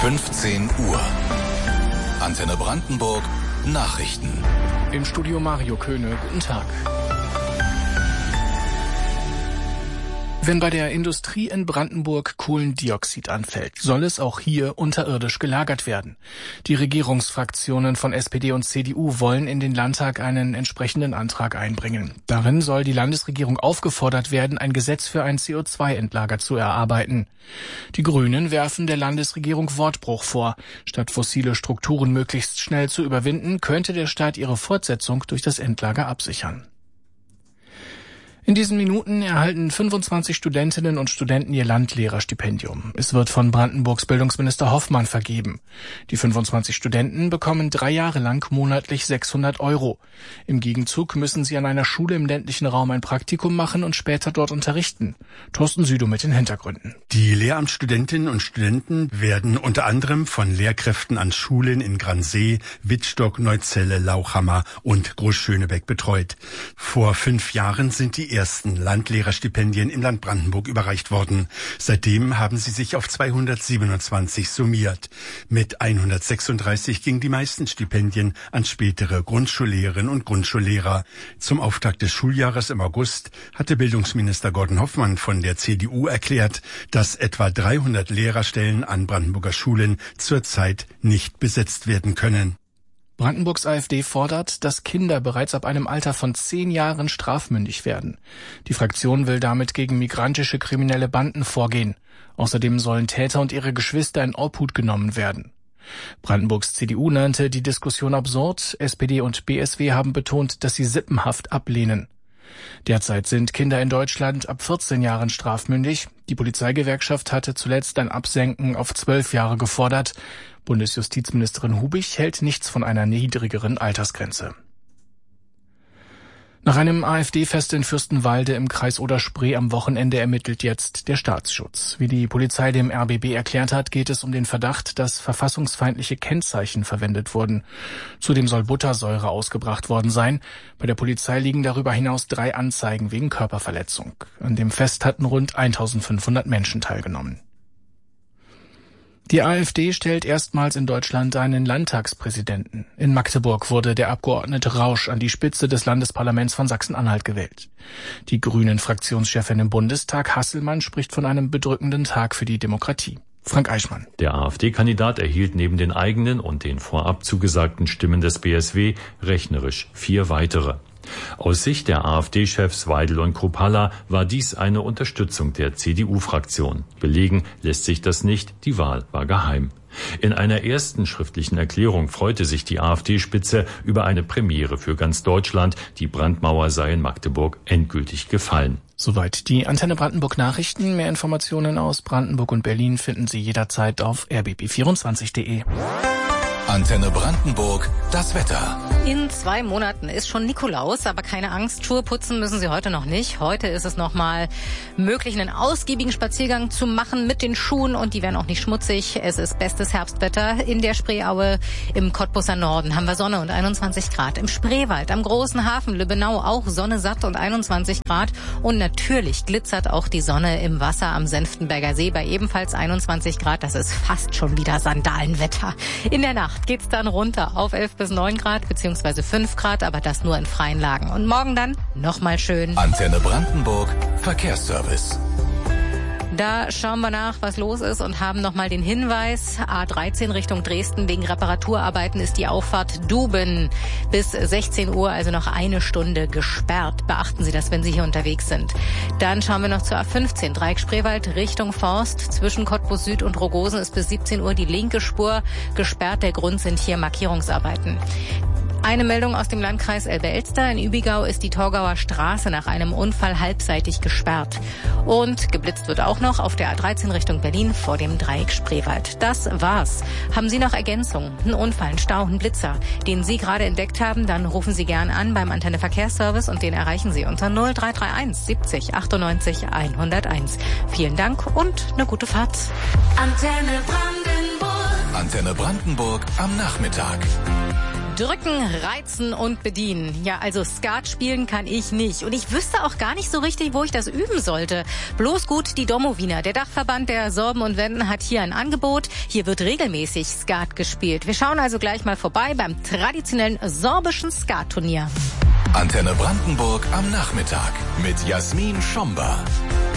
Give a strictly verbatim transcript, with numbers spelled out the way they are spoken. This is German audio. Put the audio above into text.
fünfzehn Uhr. Antenne Brandenburg Nachrichten. Im Studio Mario Köhne. Guten Tag. Wenn bei der Industrie in Brandenburg Kohlendioxid anfällt, soll es auch hier unterirdisch gelagert werden. Die Regierungsfraktionen von S P D und C D U wollen in den Landtag einen entsprechenden Antrag einbringen. Darin soll die Landesregierung aufgefordert werden, ein Gesetz für ein C O zwei Endlager zu erarbeiten. Die Grünen werfen der Landesregierung Wortbruch vor. Statt fossile Strukturen möglichst schnell zu überwinden, könnte der Staat ihre Fortsetzung durch das Endlager absichern. In diesen Minuten erhalten fünfundzwanzig Studentinnen und Studenten ihr Landlehrerstipendium. Es wird von Brandenburgs Bildungsminister Hoffmann vergeben. Die fünfundzwanzig Studenten bekommen drei Jahre lang monatlich sechshundert Euro. Im Gegenzug müssen sie an einer Schule im ländlichen Raum ein Praktikum machen und später dort unterrichten. Thorsten Südow mit den Hintergründen. Die Lehramtsstudentinnen und Studenten werden unter anderem von Lehrkräften an Schulen in Gransee, Wittstock, Neuzelle, Lauchhammer und Großschönebeck betreut. Vor fünf Jahren sind die ersten Landlehrerstipendien im Land Brandenburg überreicht worden. Seitdem haben sie sich auf zweihundertsiebenundzwanzig summiert. Mit hundertsechsunddreißig gingen die meisten Stipendien an spätere Grundschullehrerinnen und Grundschullehrer. Zum Auftakt des Schuljahres im August hatte Bildungsminister Gordon Hoffmann von der C D U erklärt, dass etwa dreihundert Lehrerstellen an Brandenburger Schulen zurzeit nicht besetzt werden können. Brandenburgs AfD fordert, dass Kinder bereits ab einem Alter von zehn Jahren strafmündig werden. Die Fraktion will damit gegen migrantische kriminelle Banden vorgehen. Außerdem sollen Täter und ihre Geschwister in Obhut genommen werden. Brandenburgs C D U nannte die Diskussion absurd. S P D und B S W haben betont, dass sie Sippenhaft ablehnen. Derzeit sind Kinder in Deutschland ab vierzehn Jahren strafmündig. Die Polizeigewerkschaft hatte zuletzt ein Absenken auf zwölf Jahre gefordert. Bundesjustizministerin Hubich hält nichts von einer niedrigeren Altersgrenze. Nach einem AfD-Fest in Fürstenwalde im Kreis Oder-Spree am Wochenende ermittelt jetzt der Staatsschutz. Wie die Polizei dem R B B erklärt hat, geht es um den Verdacht, dass verfassungsfeindliche Kennzeichen verwendet wurden. Zudem soll Buttersäure ausgebracht worden sein. Bei der Polizei liegen darüber hinaus drei Anzeigen wegen Körperverletzung. An dem Fest hatten rund eintausendfünfhundert Menschen teilgenommen. Die AfD stellt erstmals in Deutschland einen Landtagspräsidenten. In Magdeburg wurde der Abgeordnete Rausch an die Spitze des Landesparlaments von Sachsen-Anhalt gewählt. Die Grünen-Fraktionschefin im Bundestag, Hasselmann, spricht von einem bedrückenden Tag für die Demokratie. Frank Eichmann. Der AfD-Kandidat erhielt neben den eigenen und den vorab zugesagten Stimmen des B S W rechnerisch vier weitere. Aus Sicht der AfD-Chefs Weidel und Kruppalla war dies eine Unterstützung der C D U-Fraktion. Belegen lässt sich das nicht, die Wahl war geheim. In einer ersten schriftlichen Erklärung freute sich die AfD-Spitze über eine Premiere für ganz Deutschland. Die Brandmauer sei in Magdeburg endgültig gefallen. Soweit die Antenne Brandenburg Nachrichten. Mehr Informationen aus Brandenburg und Berlin finden Sie jederzeit auf r b b vierundzwanzig punkt de. Antenne Brandenburg, das Wetter. In zwei Monaten ist schon Nikolaus, aber keine Angst, Schuhe putzen müssen Sie heute noch nicht. Heute ist es nochmal möglich, einen ausgiebigen Spaziergang zu machen mit den Schuhen und die werden auch nicht schmutzig. Es ist bestes Herbstwetter. In der Spreeaue im Cottbuser Norden haben wir Sonne und einundzwanzig Grad. Im Spreewald, am großen Hafen Lübbenau auch Sonne satt und einundzwanzig Grad. Und natürlich glitzert auch die Sonne im Wasser am Senftenberger See bei ebenfalls einundzwanzig Grad. Das ist fast schon wieder Sandalenwetter. In der Nacht geht's dann runter auf elf bis neun Grad beziehungsweise fünf Grad, aber das nur in freien Lagen. Und morgen dann nochmal schön. Antenne Brandenburg, Verkehrsservice. Da schauen wir nach, was los ist und haben nochmal den Hinweis. A dreizehn Richtung Dresden. Wegen Reparaturarbeiten ist die Auffahrt Duben bis sechzehn Uhr, also noch eine Stunde gesperrt. Beachten Sie das, wenn Sie hier unterwegs sind. Dann schauen wir noch zur A fünfzehn. Dreieck Spreewald Richtung Forst. Zwischen Cottbus Süd und Rogosen ist bis siebzehn Uhr die linke Spur gesperrt. Der Grund sind hier Markierungsarbeiten. Eine Meldung aus dem Landkreis Elbe-Elster. In Übigau ist die Torgauer Straße nach einem Unfall halbseitig gesperrt. Und geblitzt wird auch noch auf der A dreizehn Richtung Berlin vor dem Dreieck Spreewald. Das war's. Haben Sie noch Ergänzungen? Ein Unfall, ein Stau, ein Blitzer, den Sie gerade entdeckt haben? Dann rufen Sie gern an beim Antenne Verkehrsservice und den erreichen Sie unter null drei drei eins siebzig achtundneunzig hunderteins. Vielen Dank und eine gute Fahrt. Antenne Brandenburg. Antenne Brandenburg am Nachmittag. Drücken, reizen und bedienen. Ja, also Skat spielen kann ich nicht. Und ich wüsste auch gar nicht so richtig, wo ich das üben sollte. Bloß gut, die Domowiner, der Dachverband der Sorben und Wenden, hat hier ein Angebot. Hier wird regelmäßig Skat gespielt. Wir schauen also gleich mal vorbei beim traditionellen sorbischen Skatturnier. Antenne Brandenburg am Nachmittag mit Jasmin Schomber.